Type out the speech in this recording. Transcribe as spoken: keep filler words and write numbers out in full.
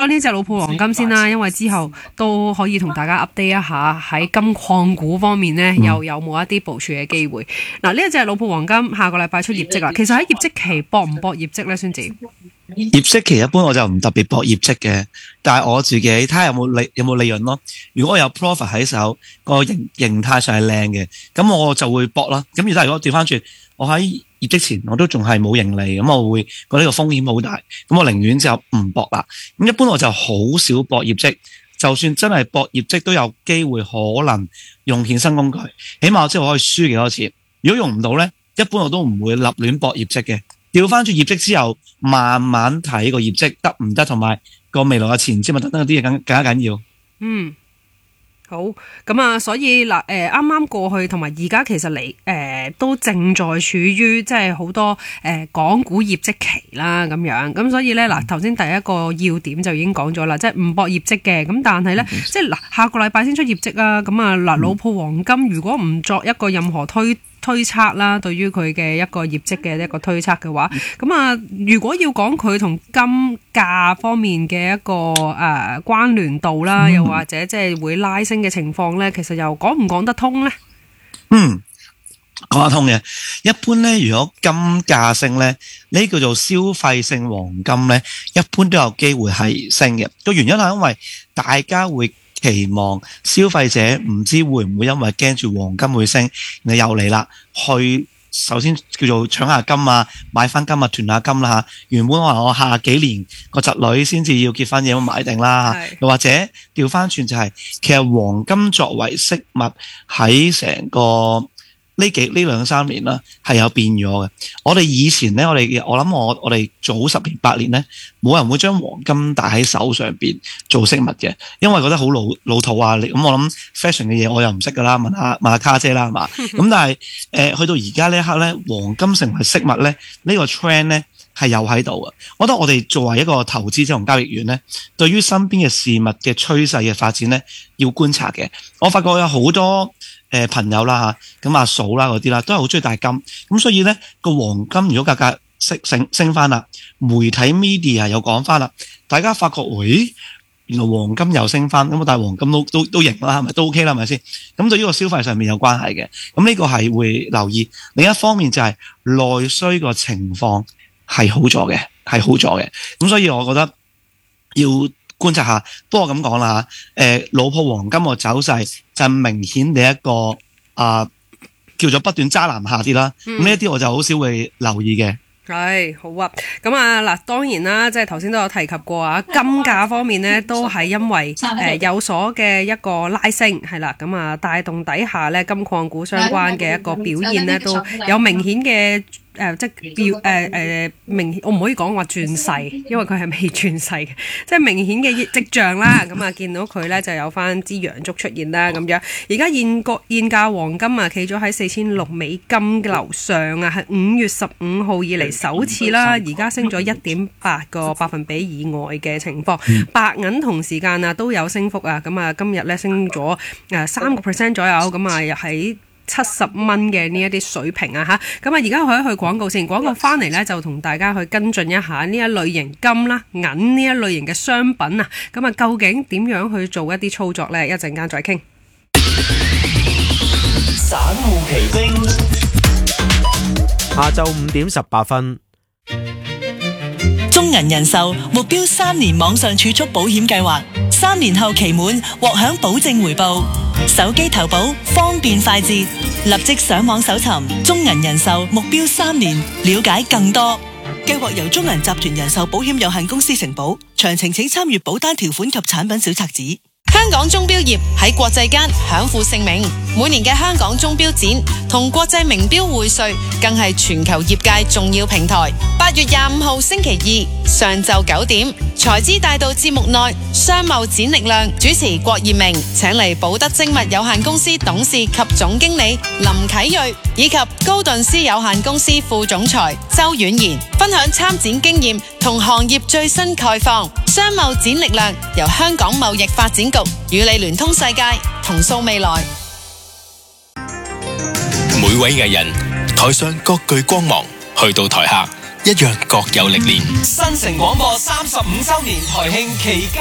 呢隻老鋪黃金先啦，因為之後都可以同大家 update 一下喺金礦股方面呢，嗯、又有冇一啲部署嘅機會。嗱，呢一隻老鋪黃金下個禮拜出業績啦，其實喺業績期搏唔搏業績呢？孫子？ 業績期一般我就唔特別搏業績嘅，但係我自己睇下有冇利有冇利潤咯。如果我有 profit 喺手，個形形態上係靚嘅，咁我就會搏啦。咁而家如果調翻轉，我喺業績前我都仲係冇盈利，咁我會覺得呢個風險好大，咁我寧願就唔搏啦。咁一般我就好少搏業績，就算真係搏業績都有機會可能用衍生工具，起碼我知我可以輸幾多錢。如果用唔到咧，一般我都唔會立亂搏業績嘅。調翻轉業績之後，慢慢睇個業績得唔得，同埋個未來嘅前瞻啊等等嗰啲嘢更更加緊要。 嗯，好，咁啊，所以嗱，誒啱啱過去同埋而家其實你誒、呃、都正在處於即係好多誒、呃、港股業績期啦咁樣，咁所以咧嗱，頭先第一個要點就已經講咗啦，即係唔搏業績嘅，咁但係咧、嗯、即係嗱下個禮拜先出業績啊，咁啊嗱老鋪黃金如果唔作一個任何推推測啦，對於佢嘅一個業績嘅一個推測嘅話，咁啊，如果要講佢同金價方面嘅一個誒、呃、關聯度啦，又或者即係會拉升嘅情況咧，其實又講唔講得通咧？ 嗯，講得通嘅。一般咧，如果金價升咧，呢叫做消費性黃金咧，一般都有機會係升嘅。個原因係因為大家會期望消費者唔知會唔會因為驚住黃金會升，你又嚟啦，去首先叫做搶下金啊，買翻金啊，囤下金啦嚇。原本話我下幾年個侄女先至要結婚嘢，咁買定啦嚇。又或者調翻轉就係、是，其實黃金作為飾物喺成個呢幾呢兩三年啦，係有變咗嘅。我哋以前咧，我哋我諗我我哋早十年八年咧，冇人會將黃金戴喺手上邊做飾物嘅，因為覺得好老老土啊。咁我諗 fashion 嘅嘢我又唔識噶啦，問下問下卡姐啦，係嘛？咁但係誒、呃、去到而家呢一刻咧，黃金成為飾物咧，呢、這個 trend 咧係有喺度嘅。我覺得我哋作為一個投資者同交易員咧，對於身邊嘅事物嘅趨勢嘅發展咧，要觀察嘅。我發覺有好多。誒、呃、朋友啦嚇，咁阿嫂啦嗰啲啦，都係好中意戴金，咁所以咧個黃金如果價格升升升翻啦，媒體 media 又講翻啦，大家發覺，喂，原來黃金又升翻，咁但係黃金都都都型啦，係咪都 OK 啦，係咪先？咁對於個消費上面有關係嘅，咁呢個係會留意。另一方面就係內需個情況係好咗嘅，係好咗嘅，咁所以我覺得要觀察下。不過咁講啦嚇，誒老鋪黃金個走勢就明顯嘅一個啊、呃、叫做不斷渣男下跌啦。咁呢一啲我就好少會留意嘅。 係好啊，咁啊嗱，當然啦，即係頭先都有提及過啊，金價方面呢都係因為誒、呃、有所嘅一個拉升係啦，咁啊帶動底下咧金礦股相關嘅一個表現呢都有明顯嘅。誒、呃、即係表誒誒明，我唔可以講話轉勢，因為佢係未轉勢嘅，即係明顯嘅跡象啦。咁啊，見到佢咧就有翻支陽燭出現啦，咁樣。而家現個現價黃金啊，企咗喺四千六美金樓上啊，係五月十五號以嚟首次啦。而家升咗一點八個百分比以外嘅情況，白銀同時間啊都有升幅啊。咁啊，今日咧升咗誒三個 percent 左右，咁啊又喺七十蚊嘅呢一啲水平啊吓，咁啊而家去一去廣告先，廣告翻嚟咧就同大家去跟進一下呢一類型金啦、銀呢一類型嘅商品啊，咁啊究竟點樣去做一啲操作咧？一陣間再傾。 散戶奇兵， 下晝五點十八分。 中銀人壽目標三年網上儲蓄保險計劃，三年後期滿獲享保證回報。手機投保方便快捷，立即上網搜尋中銀人壽目標三年，了解更多。計劃由中銀集團人壽保險有限公司承保，詳情請參閱保單條款及產品小冊子。 香港鐘錶業喺國際間享負盛名，每年嘅香港鐘錶展同國際名錶會稅更係全球業界重要平台。八月廿五號星期二上晝九點，財資大道節目內，商貿展力量主持郭艷明請嚟寶德精密有限公司董事及總經理林啟瑞，以及高頓斯有限公司副總裁周婉賢分享參展經驗同行業最新概況。商貿展力量由香港貿易發展局與你聯通世界，同塑未來。 每位藝人台上各具光芒，去到台下一樣各有歷練。新城廣播三十五周年台慶期間。